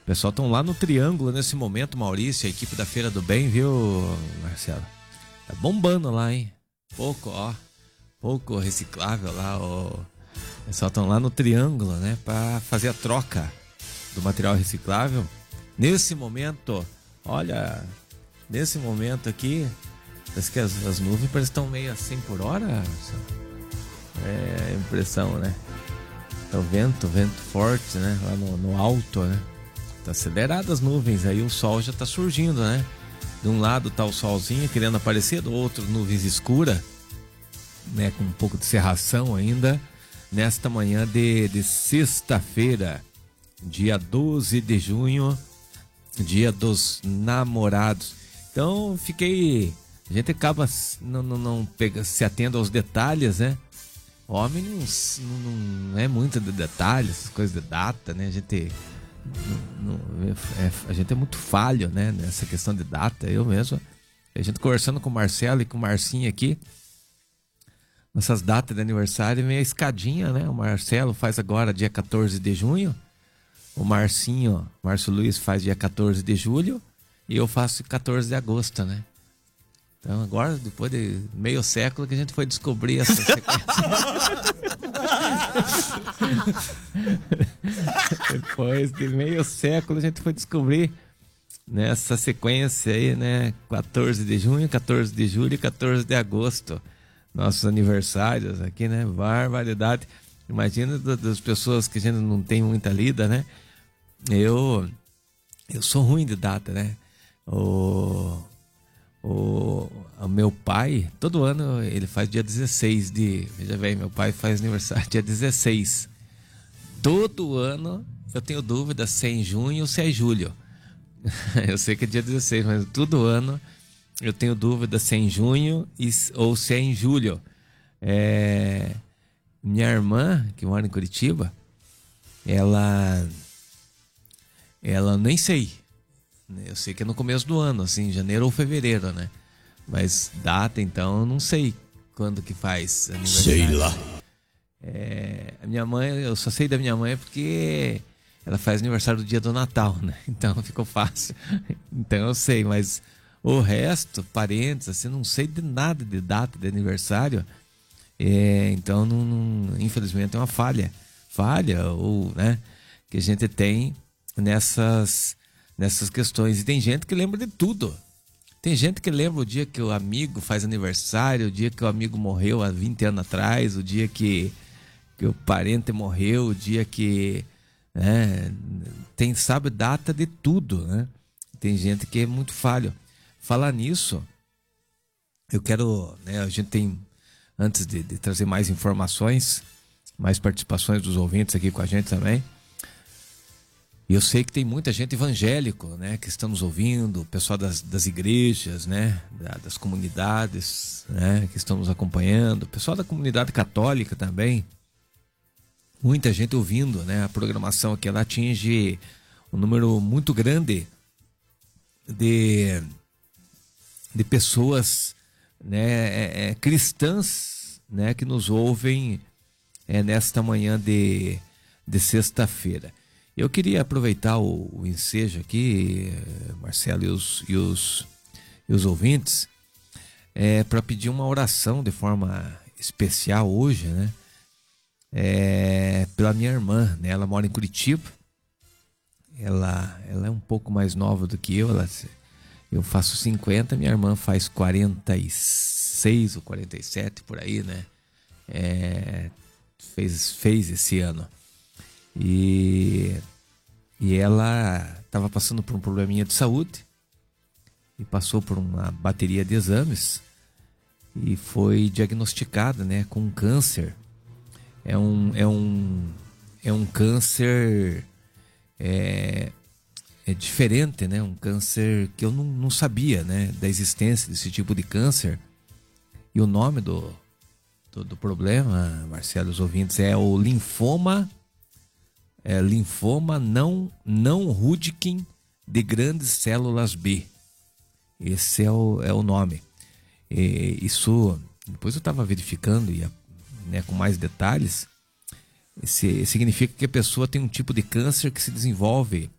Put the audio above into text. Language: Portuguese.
O pessoal estão lá no Triângulo nesse momento, Maurício, a equipe da Feira do Bem, viu, Marcelo? Tá bombando lá, hein? Pouco reciclável lá, o pessoal estão lá no Triângulo, né, para fazer a troca do material reciclável. Nesse momento, olha, nesse momento aqui, parece que as nuvens parecem estão meio a 100 por hora. É a impressão, né? É o vento forte, né? Lá no alto, né? Tá acelerado as nuvens, aí o sol já tá surgindo, né? De um lado tá o solzinho querendo aparecer, do outro nuvens escuras, né? Com um pouco de cerração ainda, nesta manhã de sexta-feira, dia 12 de junho, dia dos namorados. Então a gente acaba não pega, se atendo aos detalhes, né? Homem não é muito de detalhes, essas coisas de data, né? A gente é muito falho, né? Nessa questão de data. Eu mesmo, a gente conversando com o Marcelo e com o Marcinho aqui, nessas datas de aniversário, meio escadinha, né? O Marcelo faz agora dia 14 de junho, o Márcio Luiz faz dia 14 de julho e eu faço 14 de agosto, né? Então agora, depois de meio século que a gente foi descobrir essa sequência. Depois de meio século a gente foi descobrir nessa sequência aí, né? 14 de junho, 14 de julho e 14 de agosto. Nossos aniversários aqui, né? Barbaridade. Imagina das pessoas que a gente não tem muita lida, né? Eu sou ruim de data, né? O meu pai, todo ano ele faz dia 16 de... Veja bem, meu pai faz aniversário dia 16. Todo ano eu tenho dúvida se é em junho ou se é em julho. Eu sei que é dia 16, mas todo ano eu tenho dúvida se é em junho ou se é em julho. Minha irmã, que mora em Curitiba, ela nem sei. Eu sei que é no começo do ano, assim, janeiro ou fevereiro, né? Mas data, então, eu não sei quando que faz aniversário. Sei lá. A minha mãe, eu só sei da minha mãe porque ela faz aniversário do dia do Natal, né? Então ficou fácil. Então eu sei, mas o resto, parentes, assim, não sei de nada de data de aniversário. Então, infelizmente, é uma falha, ou, né, que a gente tem nessas questões. E tem gente que lembra de tudo. Tem gente que lembra o dia que o amigo faz aniversário, o dia que o amigo morreu há 20 anos atrás, o dia que o parente morreu, o dia que... né, sabe data de tudo, né? Tem gente que é muito falho. Falar nisso, eu quero... né, a gente tem... Antes de trazer mais informações, mais participações dos ouvintes aqui com a gente também. E eu sei que tem muita gente evangélico, né, que estamos ouvindo, o pessoal das igrejas, né, das comunidades, né, que estamos acompanhando, o pessoal da comunidade católica também. Muita gente ouvindo, né, a programação aqui, ela atinge um número muito grande de pessoas, né, cristãs, né, que nos ouvem nesta manhã de sexta-feira. Eu queria aproveitar o ensejo aqui, Marcelo e os ouvintes, para pedir uma oração de forma especial hoje, né, pela minha irmã, né, ela mora em Curitiba, ela é um pouco mais nova do que eu faço 50, minha irmã faz 46 ou 47 por aí, né? Fez esse ano. E ela estava passando por um probleminha de saúde e passou por uma bateria de exames e foi diagnosticada, né, com um câncer. É um câncer diferente, né? Um câncer que eu não sabia, né, da existência desse tipo de câncer. E o nome do problema, Marcelo, os ouvintes, é o linfoma não Hodgkin de grandes células B. Esse é o nome. Isso, depois eu estava verificando né, com mais detalhes. Significa que a pessoa tem um tipo de câncer que se desenvolve